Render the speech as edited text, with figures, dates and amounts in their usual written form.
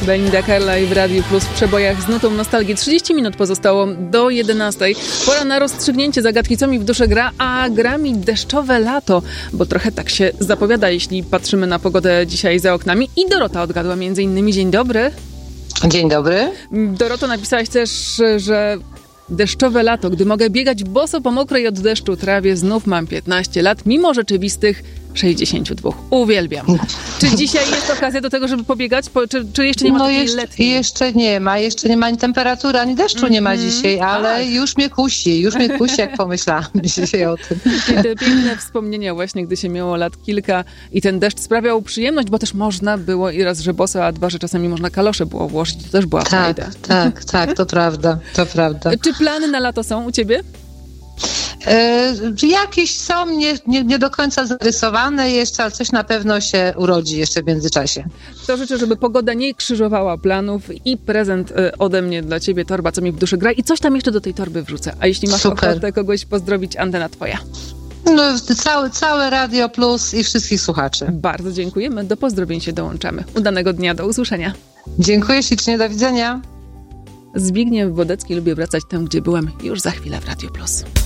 Belinda Carlisle w Radiu Plus w przebojach z nutą nostalgii. 30 minut pozostało do 11. Pora na rozstrzygnięcie zagadki, co mi w duszę gra, a gra mi deszczowe lato, bo trochę tak się zapowiada, jeśli patrzymy na pogodę dzisiaj za oknami. I Dorota odgadła między innymi. Dzień dobry. Dzień dobry. Doroto, napisałaś też, że deszczowe lato, gdy mogę biegać boso po mokrej od deszczu trawie, znów mam 15 lat, mimo rzeczywistych 62. Uwielbiam. Czy dzisiaj jest okazja do tego, żeby pobiegać? Czy jeszcze nie ma takiej letniej? Jeszcze nie ma ani temperatury, ani deszczu nie ma dzisiaj, ale już mnie kusi, jak pomyślałam dzisiaj o tym. Te piękne wspomnienia właśnie, gdy się miało lat kilka i ten deszcz sprawiał przyjemność, bo też można było i raz, że boso, a dwa, że czasami można kalosze było włożyć, to też była frajda. Tak, to prawda. Czy plany na lato są u ciebie? Jakieś są, nie do końca zarysowane jeszcze, ale coś na pewno się urodzi jeszcze w międzyczasie. To życzę, żeby pogoda nie krzyżowała planów i prezent ode mnie dla ciebie, torba, co mi w duszy gra i coś tam jeszcze do tej torby wrzucę. A jeśli masz ochotę kogoś pozdrowić, antena twoja. No, całe Radio Plus i wszystkich słuchaczy. Bardzo dziękujemy, do pozdrowień się dołączamy. Udanego dnia, do usłyszenia. Dziękuję ślicznie, do widzenia. Zbigniew Wodecki, lubię wracać tam, gdzie byłem, już za chwilę w Radio Plus.